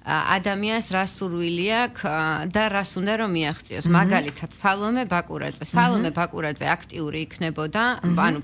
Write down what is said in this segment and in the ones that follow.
ადამიანს რა სურვილი აქვს და რას უნდა რომ მიაღწიოს. მაგალითად, სალომე ბაკურაძე. სალომე ბაკურაძე აქტიური იქნებოდა, ანუ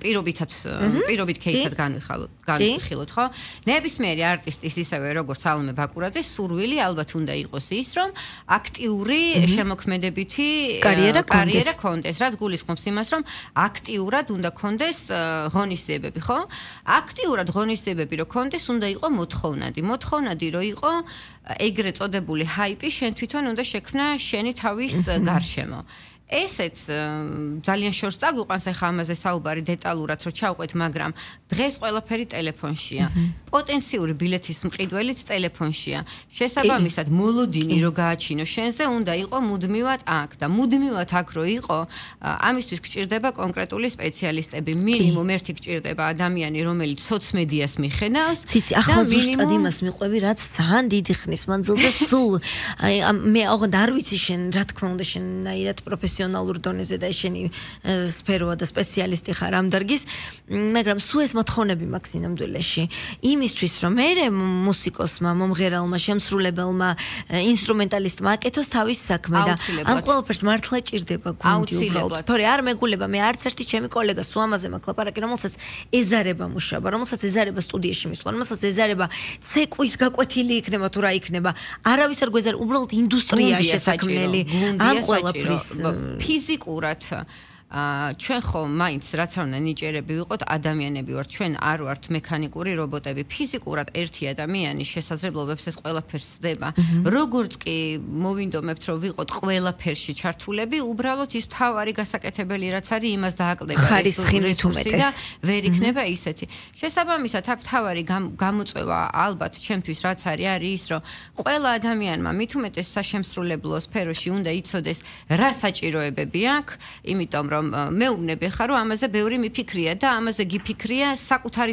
პირობით кейსად განვიხილოთ, ხო? ნებისმიერი არტისტის ისევე როგორც სალომე ბაკურაძე სურვილი ალბათ უნდა იყოს ის, რომ აქტიური შემოქმედებითი კარიერა კონდეს, რაც გულისხმობს იმას, რომ აქტიურად უნდა კონდეს ღონისძიებები, ხო? აქტიურად ღონისძიებები რო კონდეს, უნდა იყო მოთხოვნადი რო იყო ეგრეთ წოდებული ჰაიპი, შენ თვითონ უნდა შექმნა შენი თავის გარშემო. ესეც ძალიან შორს წაგვიყვანს ახლა ამაზე საუბარი დეტალურად რო ჩავყვეთ, მაგრამ დღეს ყველაფერი ტელეფონშია. პოტენციური ბილეთის მყიდველიც ტელეფონშია. შესაბამისად, მოლოდინი რო გააჩინო შენზე, უნდა იყო მუდმივად აქ და მუდმივად აქ რო იყო, ამისთვის გჭირდება კონკრეტული სპეციალისტები. მინიმუმ ერთი გჭირდება ადამიანი, რომელიც სოცმედიას მიხედავს და მინიმუმ იმას მიყვები, რაც ძალიან დიდი ხნის მანძილზე სულ მე აღარ არ ვიცი შენ რა თქმა უნდა შენაირად პროფესიონალურ დონეზე და შენი სფეროა და სპეციალისტი ხარ ამ დარგის, მაგრამ სულ ეს მოთხოვნები მაქვს სინამდვილეში. იმისთვის რომ მე მუსიკოსმა, მომღერალმა, შემსრულებელმა, ინსტრუმენტალისტმა აკეთოს თავის საქმე და ამ ყველაფერს მართლა ჭირდება გუნდი უბრალოდ. თორე არ მეგულება მე არც ერთი ჩემი კოლეგა სულ ამაზე მაქვს ლაპარაკი, რომელსაც ეზარება მუშაობა, რომელსაც ეზარება სტუდიაში მისვლა, რომელსაც ეზარება ცეკვის გაკვეთილი იქნება თუ რა იქნება. არავის არ გვეზარება, უბრალოდ ინდუსტრია შესაქმნელი ამ ყველაფრის ფიზიკურად ჩვენ ხო მაინც რაც არ უნდა ნიჭიერები ვიყოთ ადამიანები ვართ, ჩვენ არ ვართ მექანიკური რობოტები. ფიზიკურად ერთი ადამიანის შესაძლებლობებს ეს ყველაფერს ხდება. როგორც კი მოვინდომებთ რომ ვიყოთ ყველაფერში ჩართულები, უბრალოდ ის მთავარი გასაკეთებელი რაც არის, იმას დააკლდება ხარისხი უმეტეს. ვერ იქნება ისეთი. შესაბამისად, აქ მთავარი გამოწვევა ალბათ ჩემთვის რაც არის ის, რომ ყველა ადამიანმა მით უმეტეს საშემსრულებლო სფეროში უნდა იცოდეს რა საჭიროებები აქვს, იმიტომ რომ მეუბნები ხარ რომ ამაზე ბევრი მიფიქრია და ამაზე გიფიქრია საკუთარი